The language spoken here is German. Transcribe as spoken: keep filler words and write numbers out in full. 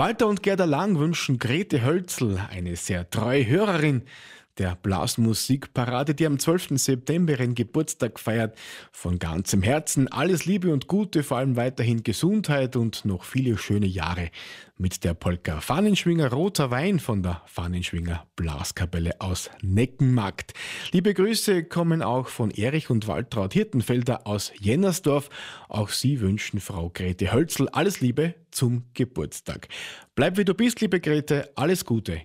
Walter und Gerda Lang wünschen Grete Hölzl, eine sehr treue Hörerin der Blasmusikparade, die am zwölften September ihren Geburtstag feiert, von ganzem Herzen alles Liebe und Gute, vor allem weiterhin Gesundheit und noch viele schöne Jahre mit der Polka Fahnenschwinger Roter Wein von der Fahnenschwinger Blaskapelle aus Neckenmarkt. Liebe Grüße kommen auch von Erich und Waltraud Hirtenfelder aus Jennersdorf. Auch sie wünschen Frau Grete Hölzl alles Liebe zum Geburtstag. Bleib wie du bist, liebe Grete, alles Gute.